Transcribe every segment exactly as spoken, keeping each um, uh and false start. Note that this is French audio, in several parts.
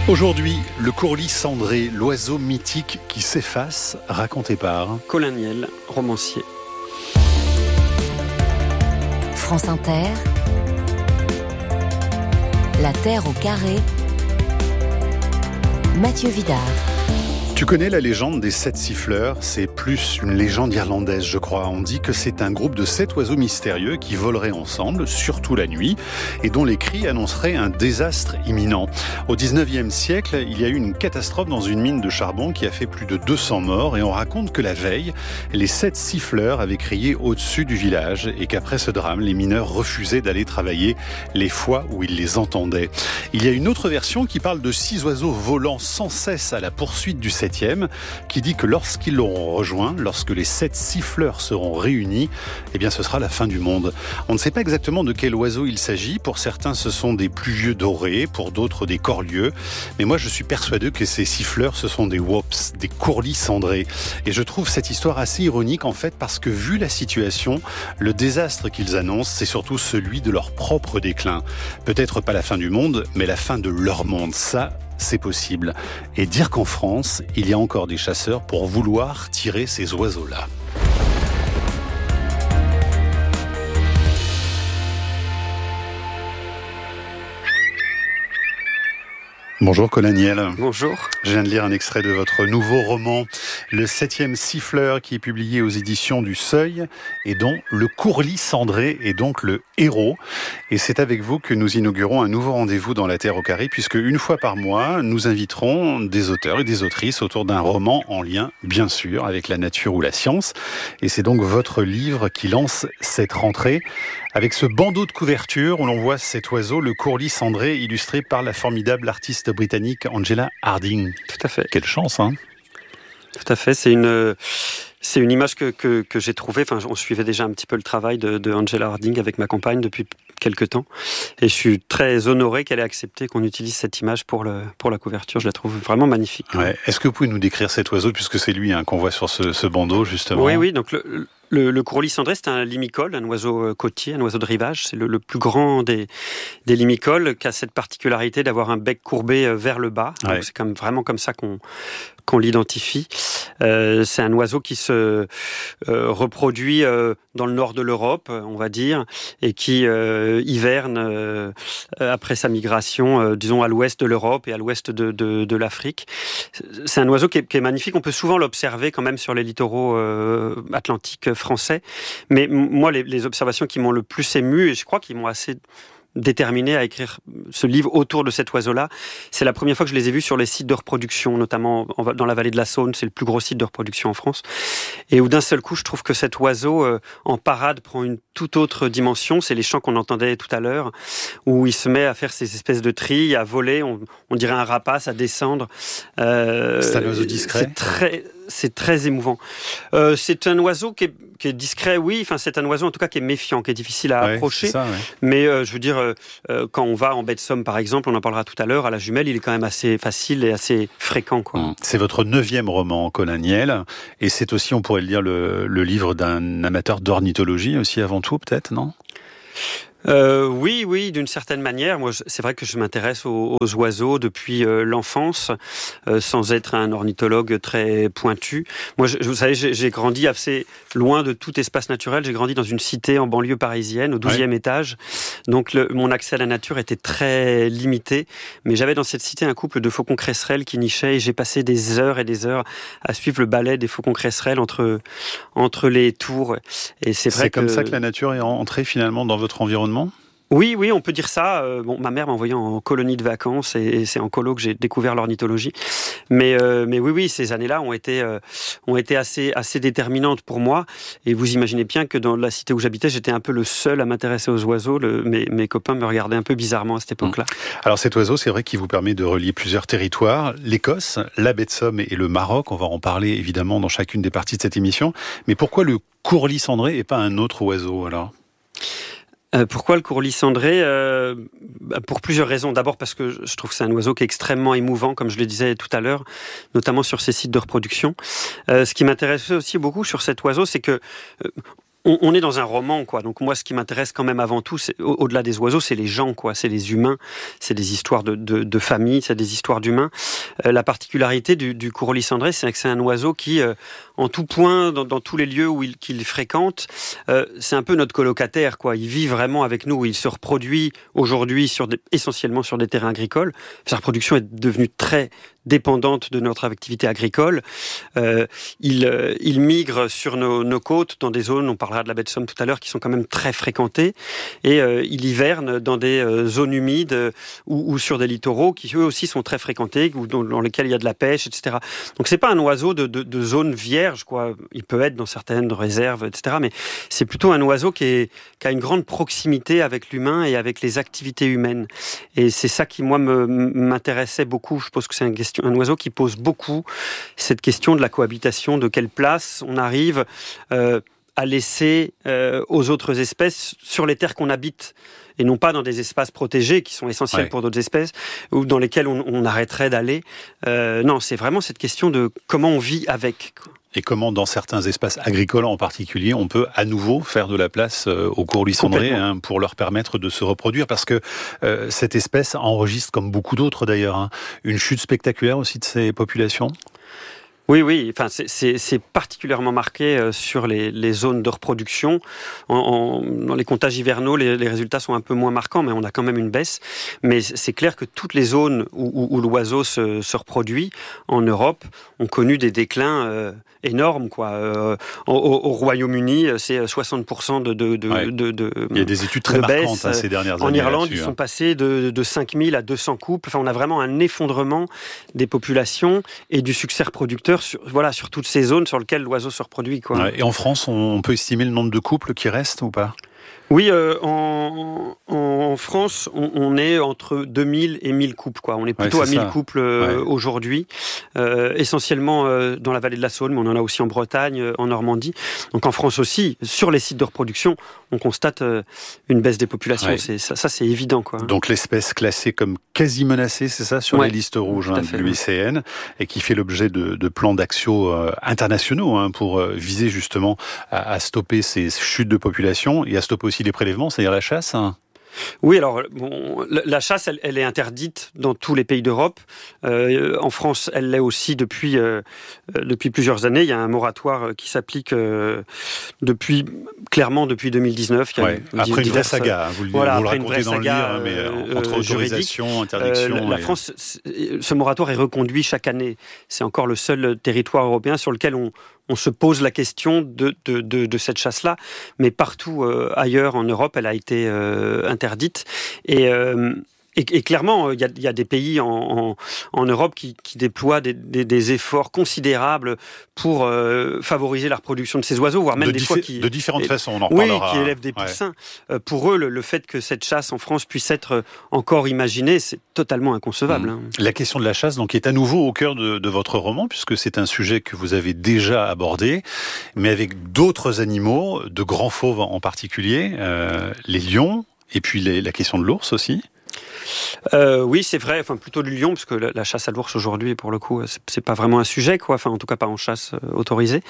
Aujourd'hui, le courlis cendré, l'oiseau mythique qui s'efface, raconté par Colin Niel, romancier. France Inter, La Terre au carré, Mathieu Vidard. Tu connais la légende des sept siffleurs? C'est plus une légende irlandaise, je crois. On dit que c'est un groupe de sept oiseaux mystérieux qui voleraient ensemble, surtout la nuit, et dont les cris annonceraient un désastre imminent. Au dix-neuvième siècle, il y a eu une catastrophe dans une mine de charbon qui a fait plus de deux cents morts, et on raconte que la veille, les sept siffleurs avaient crié au-dessus du village, et qu'après ce drame, les mineurs refusaient d'aller travailler les fois où ils les entendaient. Il y a une autre version qui parle de six oiseaux volant sans cesse à la poursuite du septième, qui dit que lorsqu'ils l'auront rejoint, lorsque les sept siffleurs seront réunis, eh bien ce sera la fin du monde. On ne sait pas exactement de quel oiseau il s'agit. Pour certains, ce sont des pluvieux dorés, pour d'autres des corlieux. Mais moi, je suis persuadé que ces siffleurs, ce sont des wops, des courlis cendrés. Et je trouve cette histoire assez ironique, en fait, parce que vu la situation, le désastre qu'ils annoncent, c'est surtout celui de leur propre déclin. Peut-être pas la fin du monde, mais la fin de leur monde. Ça, c'est possible. Et dire qu'en France, il y a encore des chasseurs pour vouloir tirer ces oiseaux-là. Bonjour Colin Niel. Bonjour. Je viens de lire un extrait de votre nouveau roman, Le septième siffleur, qui est publié aux éditions du Seuil, et dont le courlis cendré est donc le héros. Et c'est avec vous que nous inaugurons un nouveau rendez-vous dans La Terre au carré, puisque une fois par mois, nous inviterons des auteurs et des autrices autour d'un roman en lien, bien sûr, avec la nature ou la science. Et c'est donc votre livre qui lance cette rentrée, avec ce bandeau de couverture où l'on voit cet oiseau, le courlis cendré, illustré par la formidable artiste britannique Angela Harding. Tout à fait. Quelle chance, hein? Tout à fait. C'est une, c'est une image que, que, que j'ai trouvée. Enfin, on suivait déjà un petit peu le travail de, de Angela Harding avec ma compagne depuis quelques temps. Et je suis très honoré qu'elle ait accepté qu'on utilise cette image pour, le, pour la couverture. Je la trouve vraiment magnifique. Ouais. Est-ce que vous pouvez nous décrire cet oiseau, puisque c'est lui hein, qu'on voit sur ce, ce bandeau, justement? Oui, oui. Donc le, le, le courlis cendré, c'est un limicole, un oiseau côtier, un oiseau de rivage. C'est le, le plus grand des, des limicoles, qui a cette particularité d'avoir un bec courbé vers le bas. Ouais. Donc c'est comme, vraiment comme ça qu'on qu'on l'identifie. Euh, c'est un oiseau qui se euh, reproduit euh, dans le nord de l'Europe, on va dire, et qui euh, hiverne euh, après sa migration, euh, disons, à l'ouest de l'Europe et à l'ouest de, de, de l'Afrique. C'est un oiseau qui est, qui est magnifique. On peut souvent l'observer quand même sur les littoraux euh, atlantiques français. Mais moi, les, les observations qui m'ont le plus ému, et je crois qu'ils m'ont assez déterminé à écrire ce livre autour de cet oiseau-là. C'est la première fois que je les ai vus sur les sites de reproduction, notamment dans la vallée de la Saône, c'est le plus gros site de reproduction en France. Et où d'un seul coup, je trouve que cet oiseau, euh, en parade, prend une toute autre dimension. C'est les chants qu'on entendait tout à l'heure, où il se met à faire ces espèces de trilles, à voler, on, on dirait un rapace, à descendre. Euh, c'est un oiseau discret. C'est très... C'est très émouvant. Euh, c'est un oiseau qui est, qui est discret, oui. Enfin, c'est un oiseau en tout cas qui est méfiant, qui est difficile à ouais, approcher. Ça, ouais. Mais euh, je veux dire, euh, quand on va en baie de Somme, par exemple, on en parlera tout à l'heure, à la Jumelle, il est quand même assez facile et assez fréquent, quoi. Mmh. C'est votre neuvième roman, Colin Niel, et c'est aussi, on pourrait le dire, le, le livre d'un amateur d'ornithologie aussi avant tout, peut-être, non ? Euh, oui, oui, d'une certaine manière. Moi, c'est vrai que je m'intéresse aux, aux oiseaux depuis euh, l'enfance, euh, sans être un ornithologue très pointu. Moi, je, vous savez, j'ai, j'ai grandi assez loin de tout espace naturel. J'ai grandi dans une cité en banlieue parisienne, au douzième ouais. étage. Donc, le, mon accès à la nature était très limité. Mais j'avais dans cette cité un couple de faucons cresserelles qui nichaient, et j'ai passé des heures et des heures à suivre le ballet des faucons cresserelles entre entre les tours. Et c'est vrai c'est que comme ça que la nature est entrée finalement dans votre environnement. Oui, oui, on peut dire ça. Euh, bon, ma mère m'a envoyé en colonie de vacances et, et c'est en colo que j'ai découvert l'ornithologie. Mais, euh, mais oui, oui, ces années-là ont été, euh, ont été assez, assez déterminantes pour moi. Et vous imaginez bien que dans la cité où j'habitais, j'étais un peu le seul à m'intéresser aux oiseaux. Le, mes, mes copains me regardaient un peu bizarrement à cette époque-là. Alors cet oiseau, c'est vrai qu'il vous permet de relier plusieurs territoires. L'Écosse, la baie de Somme et le Maroc. On va en parler évidemment dans chacune des parties de cette émission. Mais pourquoi le courlis cendré et pas un autre oiseau alors ? Euh, pourquoi le courlis cendré ? euh, Pour plusieurs raisons. D'abord parce que je trouve que c'est un oiseau qui est extrêmement émouvant, comme je le disais tout à l'heure, notamment sur ces sites de reproduction. Euh, ce qui m'intéressait aussi beaucoup sur cet oiseau, c'est que... Euh, On, on est dans un roman, quoi. Donc moi, ce qui m'intéresse quand même avant tout, c'est, au, au-delà des oiseaux, c'est les gens, quoi. C'est les humains, c'est des histoires de, de, de famille, c'est des histoires d'humains. Euh, la particularité du, du courlis cendré, c'est que c'est un oiseau qui, euh, en tout point, dans, dans tous les lieux où il, qu'il fréquente, euh, c'est un peu notre colocataire, quoi. Il vit vraiment avec nous. Il se reproduit aujourd'hui sur des, essentiellement sur des terrains agricoles. Sa reproduction est devenue très dépendante de notre activité agricole. Euh, il, euh, il migre sur nos, nos côtes, dans des zones, on parlera de la baie de Somme tout à l'heure, qui sont quand même très fréquentées, et euh, il hiverne dans des euh, zones humides euh, ou, ou sur des littoraux qui eux aussi sont très fréquentés, ou dans, dans lesquels il y a de la pêche, et cetera. Donc c'est pas un oiseau de, de, de zone vierge, quoi. Il peut être dans certaines réserves, et cetera. Mais c'est plutôt un oiseau qui, est, qui a une grande proximité avec l'humain et avec les activités humaines. Et c'est ça qui, moi, me, m'intéressait beaucoup. Je pense que c'est un un oiseau qui pose beaucoup cette question de la cohabitation, de quelle place on arrive euh, à laisser euh, aux autres espèces sur les terres qu'on habite, et non pas dans des espaces protégés qui sont essentiels ouais. pour d'autres espèces, ou dans lesquels on, on arrêterait d'aller. Euh, non, c'est vraiment cette question de comment on vit avec, quoi. Et comment, dans certains espaces agricoles en particulier, on peut à nouveau faire de la place aux courlis cendrés hein, pour leur permettre de se reproduire, parce que euh, cette espèce enregistre, comme beaucoup d'autres d'ailleurs, hein, une chute spectaculaire aussi de ses populations. Oui, oui. Enfin, c'est, c'est, c'est particulièrement marqué euh, sur les, les zones de reproduction. En, en, dans les comptages hivernaux, les, les résultats sont un peu moins marquants, mais on a quand même une baisse. Mais c'est clair que toutes les zones où, où, où l'oiseau se, se reproduit en Europe ont connu des déclins euh, énormes, quoi. Euh, au, au Royaume-Uni, c'est soixante pour cent de, de, de, ouais. de, de Il y a des études très marquantes hein, ces dernières en années. En Irlande, ils hein. sont passés de, de cinq mille à deux cents couples. Enfin, on a vraiment un effondrement des populations et du succès reproducteur sur, voilà, sur toutes ces zones sur lesquelles l'oiseau se reproduit, quoi. Ouais, et en France, on peut estimer le nombre de couples qui restent ou pas ? Oui, euh, en, en France, on, on est entre deux mille et mille couples, quoi. On est plutôt ouais, à mille ça. couples euh, ouais. aujourd'hui, euh, essentiellement euh, dans la vallée de la Saône, mais on en a aussi en Bretagne, euh, en Normandie. Donc en France aussi, sur les sites de reproduction, on constate euh, une baisse des populations. Ouais. C'est, ça, ça, c'est évident, quoi. Donc l'espèce classée comme quasi menacée, c'est ça, sur ouais. les listes rouges hein, de l'U I C N, et qui fait l'objet de, de plans d'action euh, internationaux hein, pour euh, viser justement à, à stopper ces chutes de population et à stopper aussi les prélèvements, c'est-à-dire la chasse hein. Oui, alors bon, la chasse, elle, elle est interdite dans tous les pays d'Europe. Euh, en France, elle l'est aussi depuis euh, depuis plusieurs années. Il y a un moratoire qui s'applique euh, depuis clairement depuis deux mille dix-neuf. Il y a ouais, après une vraie saga, hein, vous, voilà, vous le après racontez une vraie dans saga, le livre, mais euh, entre autorisation, interdiction. Euh, la et... France, ce moratoire est reconduit chaque année. C'est encore le seul territoire européen sur lequel on on se pose la question de, de, de, de cette chasse-là, mais partout euh, ailleurs en Europe, elle a été euh, interdite. Et, euh, et, et clairement, il y a, y a des pays en, en, en Europe qui, qui déploient des, des, des efforts considérables pour euh, favoriser la reproduction de ces oiseaux, voire même de des diffé- fois qui... De différentes et, façons, on en oui, reparlera. qui élèvent des poussins. Ouais. Euh, pour eux, le, le fait que cette chasse en France puisse être encore imaginée, c'est totalement inconcevable. Mmh. Hein. La question de la chasse donc, est à nouveau au cœur de, de votre roman, puisque c'est un sujet que vous avez déjà abordé, mais avec d'autres animaux, de grands fauves en particulier, euh, les lions, et puis les, la question de l'ours aussi. Euh, oui, c'est vrai. Enfin, plutôt du lion, parce que la, la chasse à l'ours aujourd'hui, pour le coup, c'est, c'est pas vraiment un sujet, quoi. Enfin, en tout cas, pas en chasse euh, autorisée.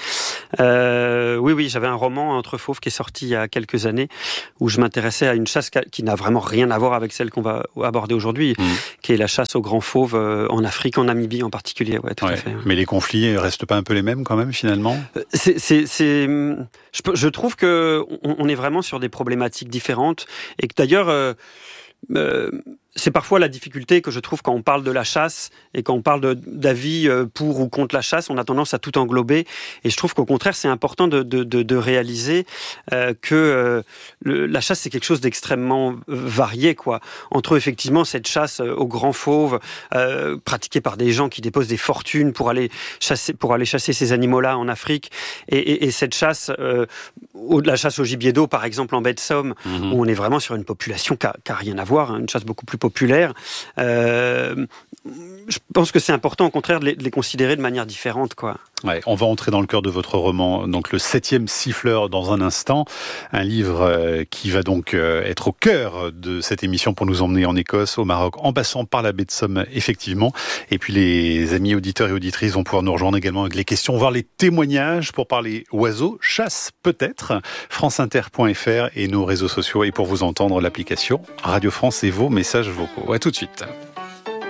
Euh, oui, oui, j'avais un roman entre fauves qui est sorti il y a quelques années où je m'intéressais à une chasse qui n'a vraiment rien à voir avec celle qu'on va aborder aujourd'hui, mmh. qui est la chasse aux grands fauves euh, en Afrique, en Namibie en particulier. Ouais, tout ouais. à fait. Mais les conflits restent pas un peu les mêmes quand même finalement ? C'est, c'est, c'est, je, je trouve que on, on est vraiment sur des problématiques différentes et que d'ailleurs. Euh, Euh, c'est parfois la difficulté que je trouve quand on parle de la chasse et quand on parle de, d'avis pour ou contre la chasse, on a tendance à tout englober. Et je trouve qu'au contraire, c'est important de, de, de, de réaliser euh, que euh, le, la chasse, c'est quelque chose d'extrêmement varié, quoi. Entre effectivement cette chasse aux grands fauves euh, pratiquée par des gens qui déposent des fortunes pour aller chasser, pour aller chasser ces animaux-là en Afrique, et, et, et cette chasse, euh, la chasse au gibier d'eau, par exemple en baie de Somme, mmh. où on est vraiment sur une population qui n'a rien à voir, hein, une chasse beaucoup plus populaire. Euh, je pense que c'est important, au contraire, de les, de les considérer de manière différente, quoi. Ouais, on va entrer dans le cœur de votre roman, donc le septième siffleur dans un instant, un livre euh, qui va donc euh, être au cœur de cette émission pour nous emmener en Écosse, au Maroc, en passant par la baie de Somme, effectivement. Et puis les amis auditeurs et auditrices vont pouvoir nous rejoindre également avec les questions, voir les témoignages pour parler oiseaux, chasse peut-être, franceinter point f r et nos réseaux sociaux, et pour vous entendre l'application Radio France et vos messages vocaux. À tout de suite.